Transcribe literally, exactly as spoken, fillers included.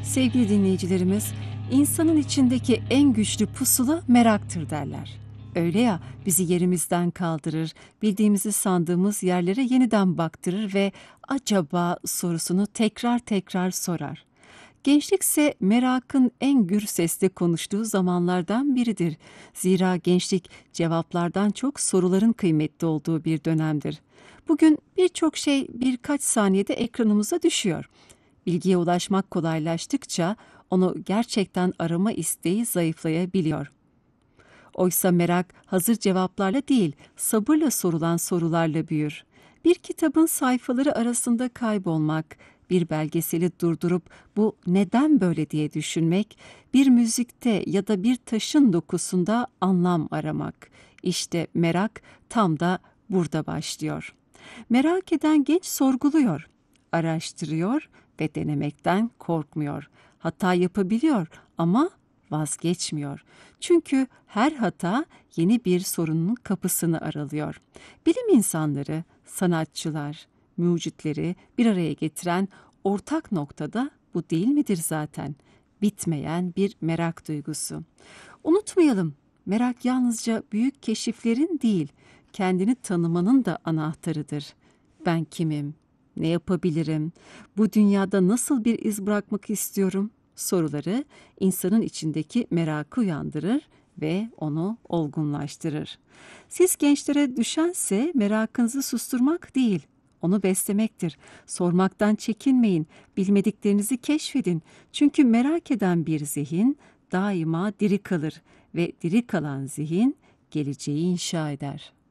Sevgili dinleyicilerimiz, insanın içindeki en güçlü pusula meraktır derler. Öyle ya, bizi yerimizden kaldırır, bildiğimizi sandığımız yerlere yeniden baktırır ve acaba sorusunu tekrar tekrar sorar. Gençlikse merakın en gür sesle konuştuğu zamanlardan biridir. Zira gençlik cevaplardan çok soruların kıymetli olduğu bir dönemdir. Bugün birçok şey birkaç saniyede ekranımıza düşüyor. Bilgiye ulaşmak kolaylaştıkça onu gerçekten arama isteği zayıflayabiliyor. Oysa merak hazır cevaplarla değil, sabırla sorulan sorularla büyür. Bir kitabın sayfaları arasında kaybolmak, bir belgeseli durdurup bu neden böyle diye düşünmek, bir müzikte ya da bir taşın dokusunda anlam aramak. İşte merak tam da burada başlıyor. Merak eden genç sorguluyor, araştırıyor ve denemekten korkmuyor. Hata yapabiliyor ama vazgeçmiyor. Çünkü her hata yeni bir sorunun kapısını aralıyor. Bilim insanları, sanatçılar, mucitleri bir araya getiren ortak noktada bu değil midir zaten? Bitmeyen bir merak duygusu. Unutmayalım, merak yalnızca büyük keşiflerin değil, kendini tanımanın da anahtarıdır. Ben kimim? Ne yapabilirim? Bu dünyada nasıl bir iz bırakmak istiyorum? Soruları insanın içindeki merakı uyandırır ve onu olgunlaştırır. Siz gençlere düşense merakınızı susturmak değil, onu beslemektir. Sormaktan çekinmeyin, bilmediklerinizi keşfedin. Çünkü merak eden bir zihin daima diri kalır ve diri kalan zihin geleceği inşa eder.